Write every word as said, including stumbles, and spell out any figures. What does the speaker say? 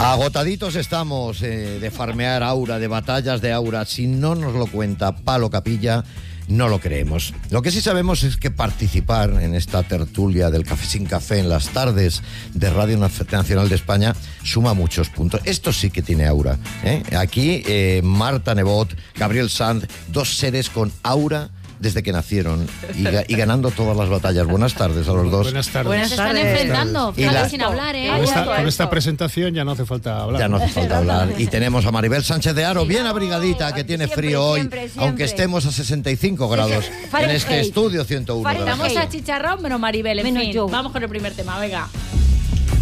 Agotaditos estamos eh, de farmear Aura, de batallas de Aura. Si no nos lo cuenta Palo Capilla, no lo creemos. Lo que sí sabemos es que participar en esta tertulia del Café sin Café en las tardes de Radio Nacional de España suma muchos puntos. Esto sí que tiene aura, ¿eh? Aquí eh, Marta Nebot, Gabriel Sanz, dos seres con aura desde que nacieron y, y ganando todas las batallas. Buenas tardes a los dos. Buenas tardes. Buenas se están enfrentando, fíjate, la... sin hablar, ¿eh? Con esta, con esta presentación ya no hace falta hablar. Ya no hace falta hablar. Y tenemos a Maribel Sánchez de Aro, bien abrigadita, que tiene siempre, frío hoy, siempre, siempre. aunque estemos a sesenta y cinco grados en este estudio ciento uno. Estamos a chicharrón, menos Maribel, en Menos fin. yo. Vamos con el primer tema, venga.